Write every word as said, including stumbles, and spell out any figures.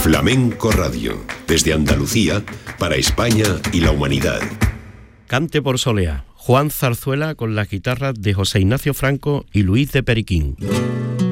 Flamenco Radio, desde Andalucía, para España y la humanidad. Cante por Soleá, Juan Zarzuela con las guitarras de José Ignacio Franco y Luis de Periquín.